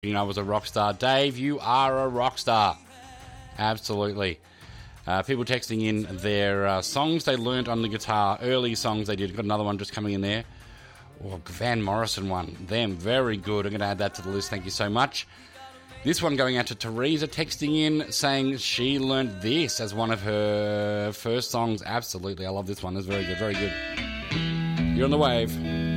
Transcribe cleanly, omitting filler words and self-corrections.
I was a rock star. Dave, you are a rock star. Absolutely. People texting in their songs they learnt on the guitar, early songs they did. Got another one just coming in there. Van Morrison one. Them, very good. I'm going to add that to the list. Thank you so much. This one going out to Teresa, texting in, saying she learnt this as one of her first songs. Absolutely. I love this one. It's very good, very good. You're on the wave.